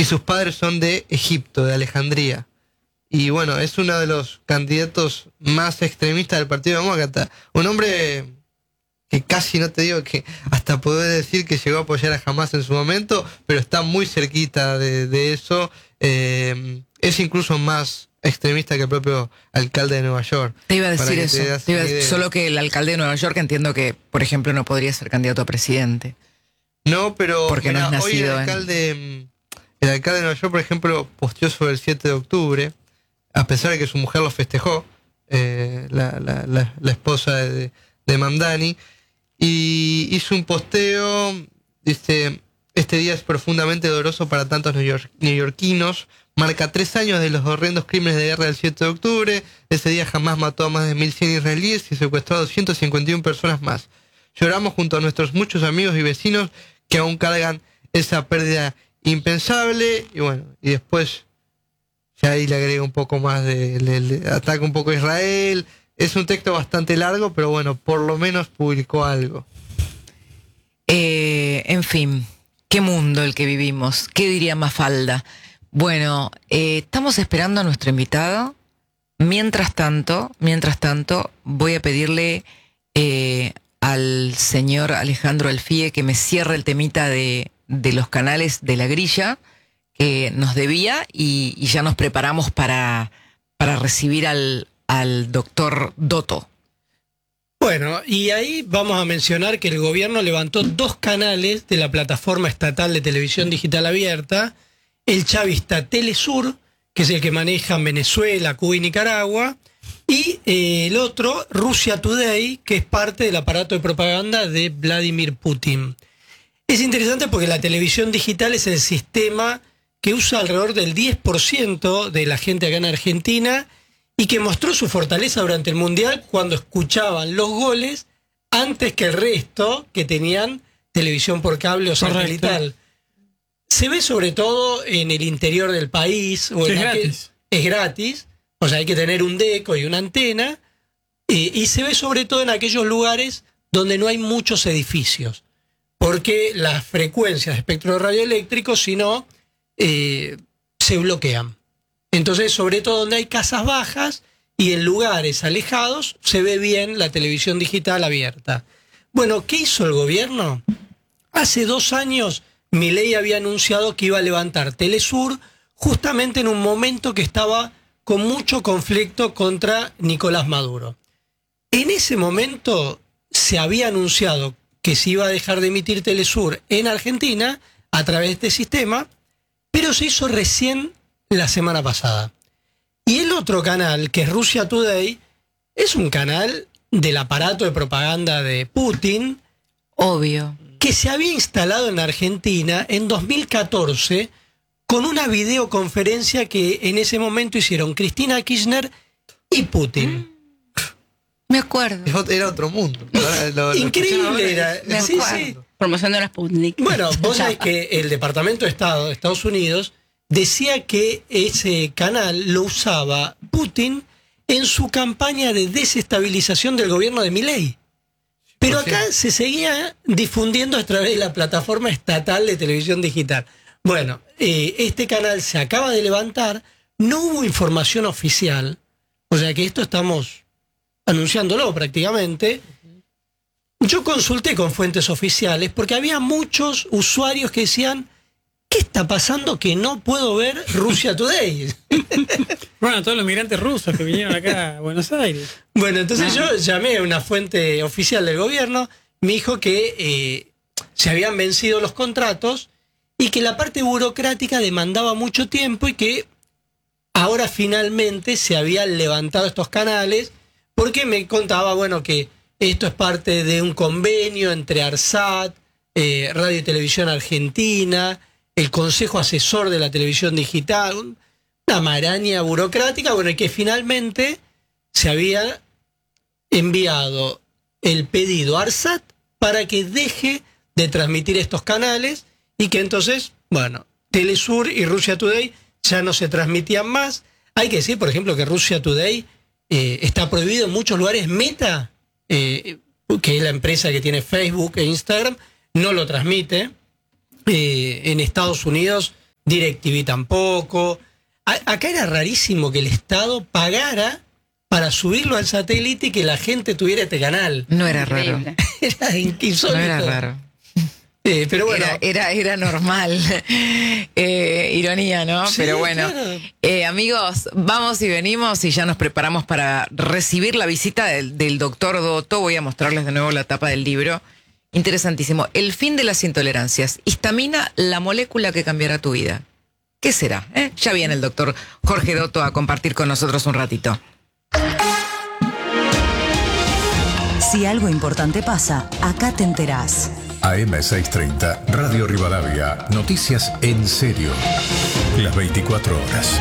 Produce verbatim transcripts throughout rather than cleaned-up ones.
y sus padres son de Egipto, de Alejandría. Y bueno, es uno de los candidatos más extremistas del Partido Demócrata. Un hombre que casi, no te digo que hasta poder decir que llegó a apoyar a Hamas en su momento, pero está muy cerquita de, de eso. Eh, es incluso más extremista que el propio alcalde de Nueva York. Te iba a decir eso. Te te iba a, solo que el alcalde de Nueva York, entiendo que, por ejemplo, no podría ser candidato a presidente. No, pero porque mirá, no es hoy el alcalde, en... el alcalde de Nueva York, por ejemplo, posteó sobre el siete de octubre, a pesar de que su mujer lo festejó, eh, la, la, la, la esposa de, de Mamdani, y hizo un posteo, dice: este día es profundamente doloroso para tantos neoyorquinos, marca tres años de los horrendos crímenes de guerra del siete de octubre, ese día Hamas mató a más de mil cien israelíes y secuestró a doscientas cincuenta y una personas más. Lloramos junto a nuestros muchos amigos y vecinos que aún cargan esa pérdida impensable. Y bueno, y después ya ahí le agrega un poco más de, le, le ataca un poco a Israel. Es un texto bastante largo, pero bueno, por lo menos publicó algo. Eh, en fin, qué mundo el que vivimos. ¿Qué diría Mafalda? Bueno, eh, estamos esperando a nuestro invitado. Mientras tanto, mientras tanto, voy a pedirle eh, al señor Alejandro Alfie que me cierre el temita de, de los canales de la grilla que nos debía y, y ya nos preparamos para, para recibir al, al doctor Dotto. Bueno, y ahí vamos a mencionar que el gobierno levantó dos canales de la plataforma estatal de televisión digital abierta, el chavista Telesur, que es el que manejan Venezuela, Cuba y Nicaragua, y eh, el otro, Russia Today, que es parte del aparato de propaganda de Vladimir Putin. Es interesante porque la televisión digital es el sistema que usa alrededor del diez por ciento de la gente acá en Argentina y que mostró su fortaleza durante el Mundial cuando escuchaban los goles antes que el resto que tenían televisión por cable o satelital. Se ve sobre todo en el interior del país. O en es aquel, gratis. Es gratis, o sea, hay que tener un deco y una antena, eh, y se ve sobre todo en aquellos lugares donde no hay muchos edificios, porque las frecuencias de espectro radioeléctrico, si no, eh, se bloquean. Entonces, sobre todo donde hay casas bajas y en lugares alejados, se ve bien la televisión digital abierta. Bueno, ¿qué hizo el gobierno? Hace dos años Milei había anunciado que iba a levantar Telesur justamente en un momento que estaba con mucho conflicto contra Nicolás Maduro. En ese momento se había anunciado que se iba a dejar de emitir Telesur en Argentina a través de este sistema, pero se hizo recién la semana pasada. Y el otro canal, que es Russia Today, es un canal del aparato de propaganda de Putin, obvio, que se había instalado en Argentina en dos mil catorce con una videoconferencia que en ese momento hicieron Cristina Kirchner y Putin. Me acuerdo. Era otro mundo. Lo, lo Increíble era. Me Sí, acuerdo. sí. Promocionando la Sputnik. Bueno, vos sabés que el Departamento de Estado de Estados Unidos decía que ese canal lo usaba Putin en su campaña de desestabilización del gobierno de Milei. Pero acá se seguía difundiendo a través de la plataforma estatal de televisión digital. Bueno, eh, este canal se acaba de levantar, no hubo información oficial, o sea que esto estamos anunciándolo prácticamente. Yo consulté con fuentes oficiales porque había muchos usuarios que decían: ¿qué está pasando que no puedo ver Russia Today? Bueno, todos los migrantes rusos que vinieron acá a Buenos Aires. Bueno, entonces yo llamé a una fuente oficial del gobierno, me dijo que eh, se habían vencido los contratos y que la parte burocrática demandaba mucho tiempo y que ahora finalmente se habían levantado estos canales, porque me contaba, bueno, que esto es parte de un convenio entre ARSAT, eh, Radio y Televisión Argentina, el Consejo Asesor de la Televisión Digital, una maraña burocrática, bueno, y que finalmente se había enviado el pedido a ARSAT para que deje de transmitir estos canales y que entonces, bueno, Telesur y Russia Today ya no se transmitían más. Hay que decir, por ejemplo, que Russia Today eh, está prohibido en muchos lugares. Meta, eh, que es la empresa que tiene Facebook e Instagram, no lo transmite. Eh, en Estados Unidos DirecTV tampoco. A- acá era rarísimo que el Estado pagara para subirlo al satélite y que la gente tuviera este canal. No era raro. Increíble. Era insólito. No era raro. Eh, pero bueno. Era, era, era normal. Eh, ironía, ¿no? Sí, Pero bueno. claro. Eh, amigos, vamos y venimos y ya nos preparamos para recibir la visita del, del doctor Dotto. Voy a mostrarles de nuevo la tapa del libro. Interesantísimo. El fin de las intolerancias. Histamina, la molécula que cambiará tu vida. ¿Qué será? eh? Ya viene el doctor Jorge Dotto a compartir con nosotros un ratito. Si algo importante pasa, acá te enterás. A M seiscientos treinta, Radio Rivadavia, noticias en serio. Las veinticuatro horas.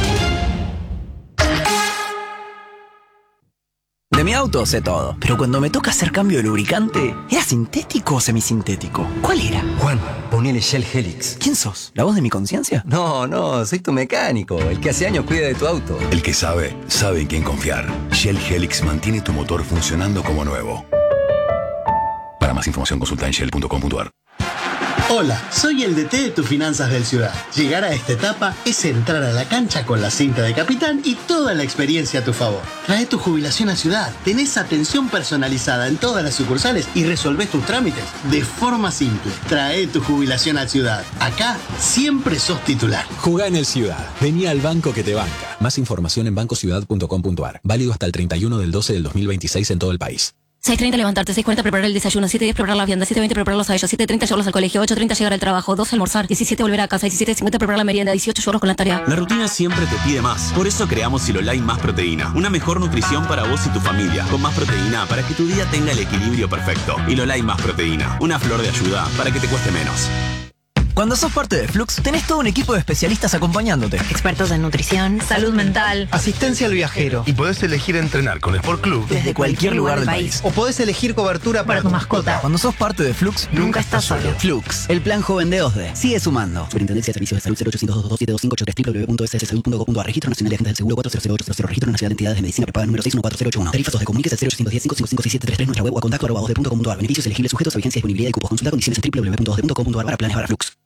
De mi auto sé todo, pero cuando me toca hacer cambio de lubricante, ¿era sintético o semisintético? ¿Cuál era? Juan, ponele Shell Helix. ¿Quién sos? ¿La voz de mi conciencia? No, no, soy tu mecánico, el que hace años cuida de tu auto. El que sabe, sabe en quién confiar. Shell Helix mantiene tu motor funcionando como nuevo. Para más información consulta en shell punto com punto a r. Hola, soy el D T de tus finanzas del Ciudad. Llegar a esta etapa es entrar a la cancha con la cinta de capitán y toda la experiencia a tu favor. Trae tu jubilación a Ciudad, tenés atención personalizada en todas las sucursales y resolvés tus trámites de forma simple. Trae tu jubilación a Ciudad. Acá siempre sos titular. Jugá en el Ciudad. Vení al banco que te banca. Más información en banco ciudad punto com punto a r. Válido hasta el treinta y uno del doce del dos mil veintiséis en todo el país. seis treinta levantarte, seis cuarenta preparar el desayuno, siete diez preparar la vianda, siete veinte prepararlos a ellos, siete treinta llevarlos al colegio, ocho treinta llegar al trabajo, doce almorzar, diecisiete volver a casa, diecisiete cincuenta preparar la merienda, dieciocho llevarlos con la tarea. La rutina siempre te pide más. Por eso creamos Silolai Más Proteína. Una mejor nutrición para vos y tu familia. Con más proteína para que tu día tenga el equilibrio perfecto. Silolai Más Proteína. Una flor de ayuda para que te cueste menos. Cuando sos parte de Flux, tenés todo un equipo de especialistas acompañándote. Expertos en nutrición, salud mental, asistencia al viajero. Y podés elegir entrenar con Sport Club desde cualquier lugar del país. O podés elegir cobertura para tu mascota. Cuando sos parte de Flux, nunca estás solo. Flux, el plan joven de OSDE. Sigue sumando. Superintendencia de Servicios de Salud cero ochocientos dos dos siete dos cinco ocho tres w w w punto s s salud punto gov punto a r. Registro Nacional de Agentes del Seguro cuatro cero cero ocho cero cero. Registro Nacional de Entidades de Medicina Prepaga número seis uno cuatro cero ocho uno. Tarifas OSDE. Comuníquese al cero ochocientos diez cinco cinco cinco seis siete tres tres. Nuestra web o a contacto arroba osde punto com punto a r. Beneficios elegibles sujetos a vigencia y disponibilidad y cupos. Consulta condiciones en w w w punto osde punto com punto a r para planes para Flux.